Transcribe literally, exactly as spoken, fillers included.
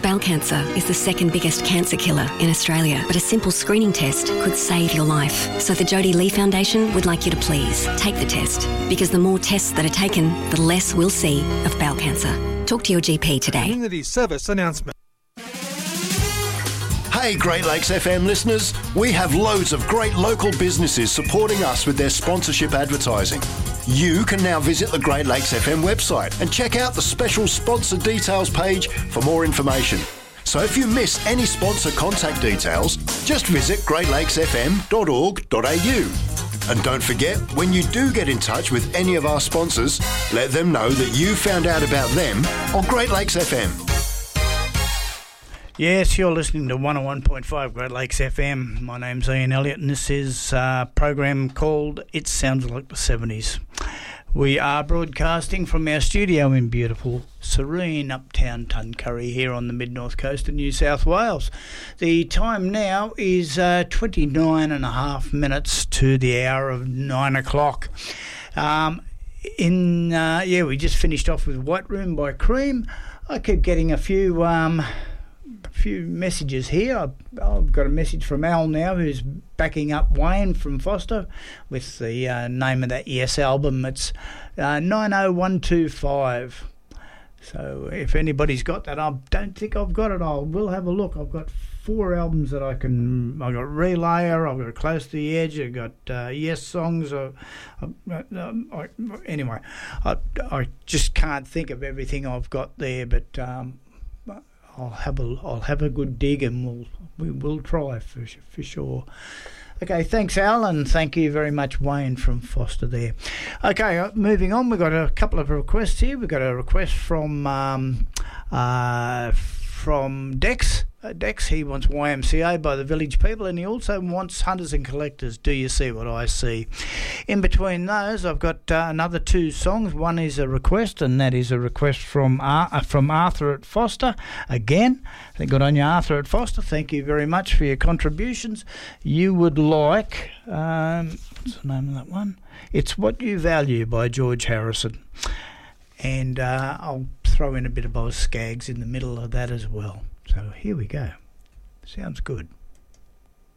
Bowel cancer is the second biggest cancer killer in Australia, but a simple screening test could save your life. So the Jodie Lee Foundation would like you to please take the test, because the more tests that are taken, the less we'll see of bowel cancer. Talk to your G P today. Community service announcement. Hey Great Lakes F M listeners, we have loads of great local businesses supporting us with their sponsorship advertising. You can now visit the Great Lakes F M website and check out the special sponsor details page for more information. So if you miss any sponsor contact details, just visit great lakes f m dot org dot a u. And don't forget, when you do get in touch with any of our sponsors, let them know that you found out about them on Great Lakes F M. Yes, you're listening to one oh one point five Great Lakes F M. My name's Ian Elliott and this is a program called It Sounds Like the seventies. We are broadcasting from our studio in beautiful, serene uptown Tuncurry here on the mid-north coast of New South Wales. The time now is uh, twenty-nine and a half minutes to the hour of nine o'clock. Um, in uh, yeah, we just finished off with White Room by Cream. I keep getting a few... Um, few messages here. I've, I've got a message from Al now, who's backing up Wayne from Foster with the uh, name of that Yes album. It's uh, nine oh one two five. So if anybody's got that, I don't think I've got it. I will have a look. I've got four albums that I can. I've got Relayer, I've got Close to the Edge, I've got uh, Yes songs. Uh, uh, um, I, anyway, I, I just can't think of everything I've got there, but um, I'll have a I'll have a good dig and we'll we will try for for sure. Okay, thanks Al, and thank you very much Wayne from Foster there. Okay, moving on, we've got a couple of requests here. We've got a request from um, uh, from Dex. Uh, Dex, he wants Y M C A by the Village People, and he also wants Hunters and Collectors, Do You See What I See? In between those, I've got uh, another two songs. One is a request, and that is a request from uh, from Arthur at Foster. Again, good on you, Arthur at Foster. Thank you very much for your contributions. You would like, um, what's the name of that one? It's What You Value by George Harrison. And uh, I'll throw in a bit of Boz Scaggs in the middle of that as well. So here we go. Sounds good.